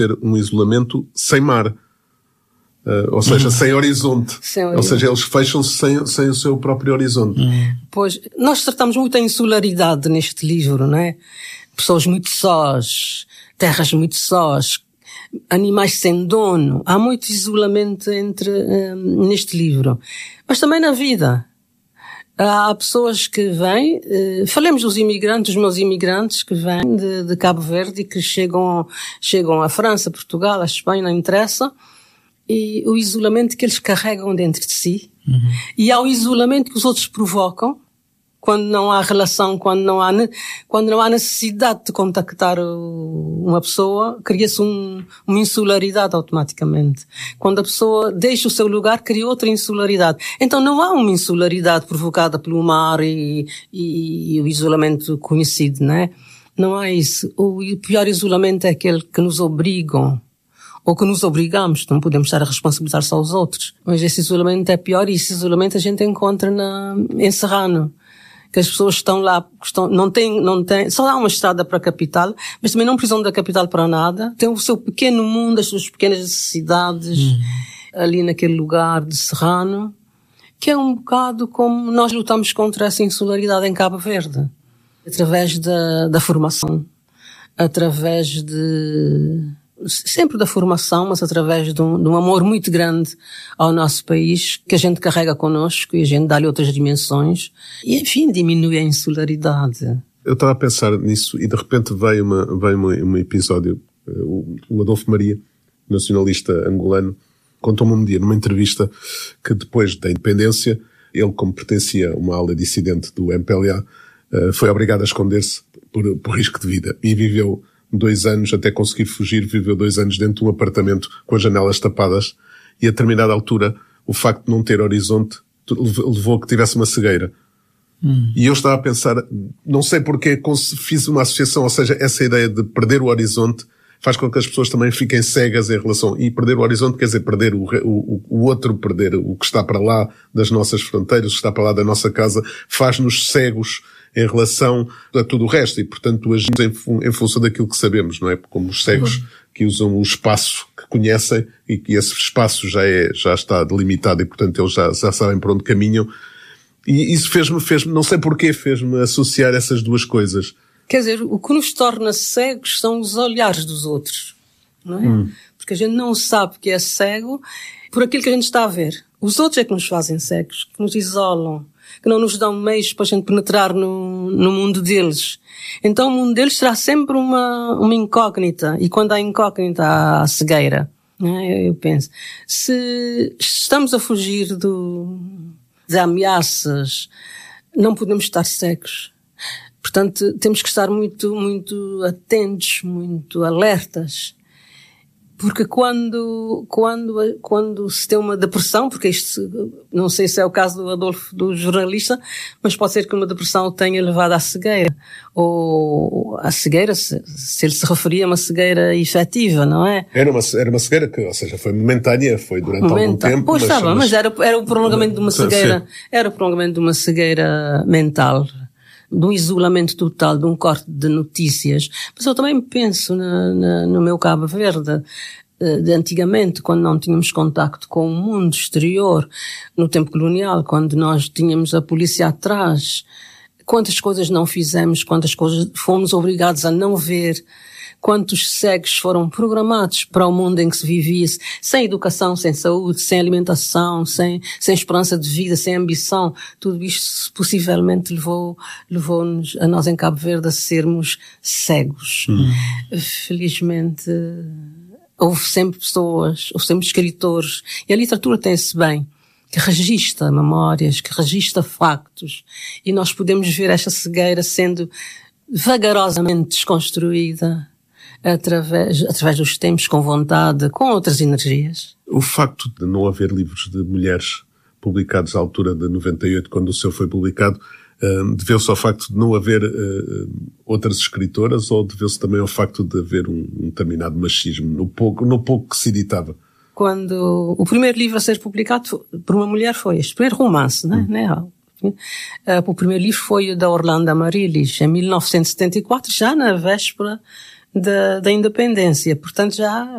ter um isolamento sem mar. Ou seja, sem horizonte. Ou seja, eles fecham-se sem o seu próprio horizonte. Pois, nós tratamos muito a insularidade neste livro, não é? Pessoas muito sós, terras muito sós, animais sem dono. Há muito isolamento neste livro. Mas também na vida. Há pessoas que vêm, falemos dos imigrantes, dos meus imigrantes que vêm de Cabo Verde e que chegam à França, Portugal, à Espanha, não interessa, e o isolamento que eles carregam dentro de si. E há o isolamento que os outros provocam, quando não há relação, quando não há necessidade de contactar uma pessoa, cria-se uma insularidade automaticamente. Quando a pessoa deixa o seu lugar, cria outra insularidade. Então não há uma insularidade provocada pelo mar e o isolamento conhecido, não é? Não há isso. O pior isolamento é aquele que nos obrigam, ou que nos obrigamos, não podemos estar a responsabilizar só os outros. Mas esse isolamento é pior, e esse isolamento a gente encontra em Serrano. Que as pessoas estão lá, não tem, só há uma estrada para a capital, mas também não precisam da capital para nada. Tem o seu pequeno mundo, as suas pequenas necessidades, ali naquele lugar de Serrano, que é um bocado como nós lutamos contra essa insularidade em Cabo Verde. Através da formação, através sempre da formação, mas através de um amor muito grande ao nosso país, que a gente carrega connosco e a gente dá-lhe outras dimensões e, enfim, diminui a insularidade. Eu estava a pensar nisso e de repente veio um episódio. O Adolfo Maria, nacionalista angolano, contou-me um dia numa entrevista que depois da independência, ele, como pertencia a uma ala dissidente do MPLA, foi obrigado a esconder-se por risco de vida e viveu 2 anos, até conseguir fugir, viveu 2 anos dentro de um apartamento com as janelas tapadas, e a determinada altura o facto de não ter horizonte levou a que tivesse uma cegueira. E eu estava a pensar, não sei porque fiz uma associação, ou seja, essa ideia de perder o horizonte faz com que as pessoas também fiquem cegas em relação, e perder o horizonte quer dizer perder o outro, perder o que está para lá das nossas fronteiras, o que está para lá da nossa casa, faz-nos cegos em relação a tudo o resto, e portanto agimos em função daquilo que sabemos, não é? Como os cegos que usam o espaço que conhecem e que esse espaço já está delimitado e portanto eles já sabem para onde caminham. E isso fez-me, não sei porquê, fez-me associar essas duas coisas. Quer dizer, o que nos torna cegos são os olhares dos outros, não é? Porque a gente não sabe que é cego por aquilo que a gente está a ver. Os outros é que nos fazem cegos, que nos isolam, que não nos dão meios para a gente penetrar no mundo deles. Então o mundo deles será sempre uma incógnita, e quando há incógnita há cegueira, não é? Eu penso, se estamos a fugir de ameaças, não podemos estar cegos. Portanto, temos que estar muito, muito atentos, muito alertas. Porque quando se tem uma depressão, porque isto, não sei se é o caso do Adolfo, do jornalista, mas pode ser que uma depressão o tenha levado à cegueira. Ou à cegueira, se ele se referia a uma cegueira efetiva, não é? Era uma cegueira que, ou seja, foi momentânea, foi durante algum tempo. Pois estava, mas era o prolongamento de uma cegueira, era o prolongamento de uma cegueira mental, de um isolamento total, de um corte de notícias. Mas eu também penso no meu Cabo Verde, de antigamente, quando não tínhamos contacto com o mundo exterior, no tempo colonial, quando nós tínhamos a polícia atrás, quantas coisas não fizemos, quantas coisas fomos obrigados a não ver, quantos cegos foram programados para o mundo em que se vivia, sem educação, sem saúde, sem alimentação, sem esperança de vida, sem ambição. Tudo isto possivelmente levou-nos, a nós em Cabo Verde, a sermos cegos. Felizmente, houve sempre pessoas, houve sempre escritores, e a literatura tem-se bem, que registra memórias, que registra factos, e nós podemos ver esta cegueira sendo vagarosamente desconstruída através dos tempos, com vontade, com outras energias. O facto de não haver livros de mulheres publicados à altura de 98, quando o seu foi publicado, deveu-se ao facto de não haver outras escritoras, ou deveu-se também ao facto de haver um determinado machismo no pouco que se editava? Quando o primeiro livro a ser publicado por uma mulher foi este, o primeiro romance, o primeiro livro foi o da Orlando Amaryllis, em 1974, já na véspera da independência. Portanto, já